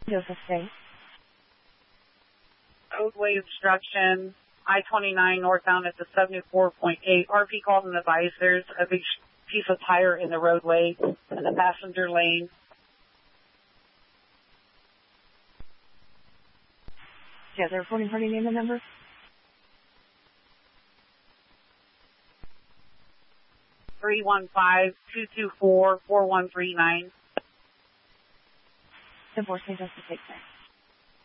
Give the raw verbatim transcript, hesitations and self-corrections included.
Joseph State. Roadway obstruction, I twenty-nine northbound at the seventy-four point eight. R P called and advised there's a big piece of tire in the roadway in the passenger lane. Do you have the reporting party name and number? three one five, two two four, four one three nine. Enforcement Justice State.